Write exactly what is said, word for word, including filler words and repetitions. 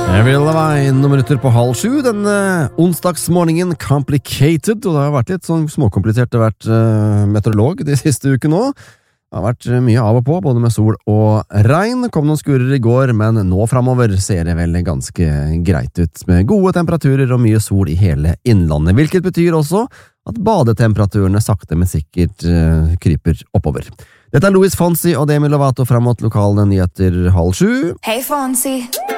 Jeg vil være noen minutter på halv sju denne onsdagsmorgenen complicated, og det har vært litt sånn småkomplisert å vært uh, meteorolog de siste ukene nå. Det har vært mye av og på, både med sol og regn. Kom noen skurer i går, men nå fremover ser det vel ganske greit ut, med gode temperaturer og mye sol i hele innlandet, hvilket betyr også at badetemperaturene sakte, men sikkert uh, kryper oppover. Dette er Louis Fonsi og Demi Lovato frem mot lokale nyheter halv sju. Hei Fonsi!